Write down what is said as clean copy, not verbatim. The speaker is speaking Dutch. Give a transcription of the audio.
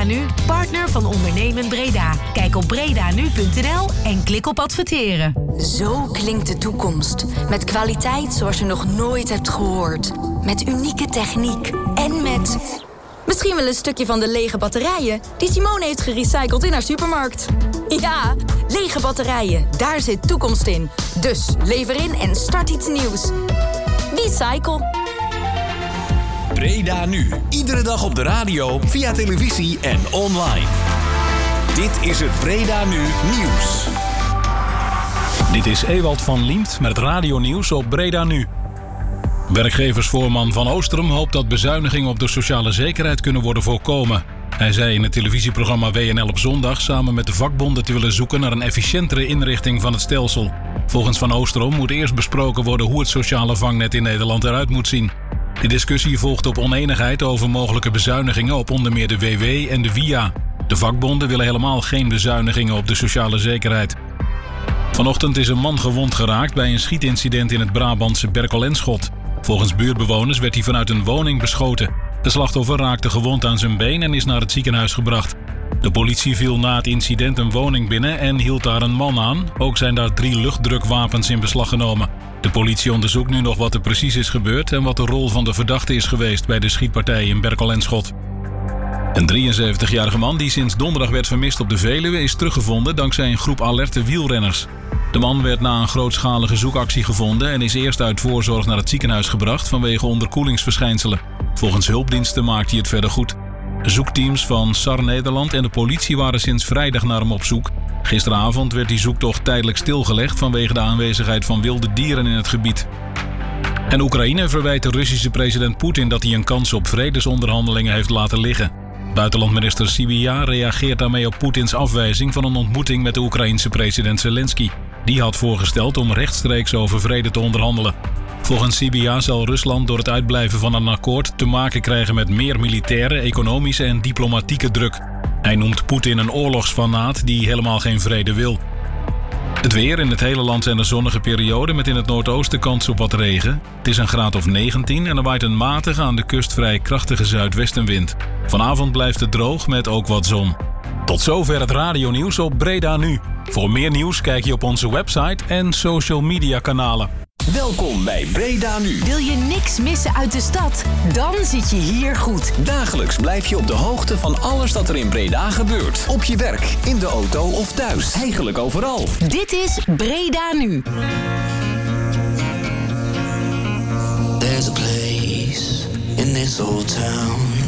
Nu, partner van Ondernemen Breda. Kijk op bredanu.nl en klik op adverteren. Zo klinkt de toekomst. Met kwaliteit zoals je nog nooit hebt gehoord. Met unieke techniek. En met... misschien wel een stukje van de lege batterijen die Simone heeft gerecycled in haar supermarkt. Ja, lege batterijen. Daar zit toekomst in. Dus lever in en start iets nieuws. Recycle. Breda Nu. Iedere dag op de radio, via televisie en online. Dit is het Breda Nu Nieuws. Dit is Ewald van Liemt met het radionieuws op Breda Nu. Werkgeversvoorman Van Oostrum hoopt dat bezuinigingen op de sociale zekerheid kunnen worden voorkomen. Hij zei in het televisieprogramma WNL op zondag samen met de vakbonden te willen zoeken naar een efficiëntere inrichting van het stelsel. Volgens Van Oostrum moet eerst besproken worden hoe het sociale vangnet in Nederland eruit moet zien. De discussie volgt op oneenigheid over mogelijke bezuinigingen op onder meer de WW en de VIA. De vakbonden willen helemaal geen bezuinigingen op de sociale zekerheid. Vanochtend is een man gewond geraakt bij een schietincident in het Brabantse Berkel en Schot. Volgens buurtbewoners werd hij vanuit een woning beschoten. De slachtoffer raakte gewond aan zijn been en is naar het ziekenhuis gebracht. De politie viel na het incident een woning binnen en hield daar een man aan. Ook zijn daar 3 luchtdrukwapens in beslag genomen. De politie onderzoekt nu nog wat er precies is gebeurd en wat de rol van de verdachte is geweest bij de schietpartij in Berkel en Schot. Een 73-jarige man die sinds donderdag werd vermist op de Veluwe is teruggevonden dankzij een groep alerte wielrenners. De man werd na een grootschalige zoekactie gevonden en is eerst uit voorzorg naar het ziekenhuis gebracht vanwege onderkoelingsverschijnselen. Volgens hulpdiensten maakt hij het verder goed. Zoekteams van SAR Nederland en de politie waren sinds vrijdag naar hem op zoek. Gisteravond werd die zoektocht tijdelijk stilgelegd vanwege de aanwezigheid van wilde dieren in het gebied. En Oekraïne verwijt de Russische president Poetin dat hij een kans op vredesonderhandelingen heeft laten liggen. Buitenlandminister Sybiha reageert daarmee op Poetins afwijzing van een ontmoeting met de Oekraïense president Zelensky. Die had voorgesteld om rechtstreeks over vrede te onderhandelen. Volgens Sybiha zal Rusland door het uitblijven van een akkoord te maken krijgen met meer militaire, economische en diplomatieke druk. Hij noemt Poetin een oorlogsfanaat die helemaal geen vrede wil. Het weer: in het hele land zijn er zonnige perioden met in het noordoosten kans op wat regen. Het is een graad of 19 en er waait een matige, aan de kust vrij krachtige zuidwestenwind. Vanavond blijft het droog met ook wat zon. Tot zover het radionieuws op Breda Nu. Voor meer nieuws kijk je op onze website en social media kanalen. Welkom bij Breda Nu. Wil je niks missen uit de stad? Dan zit je hier goed. Dagelijks blijf je op de hoogte van alles dat er in Breda gebeurt. Op je werk, in de auto of thuis. Eigenlijk overal. Dit is Breda Nu. There's a place in this old town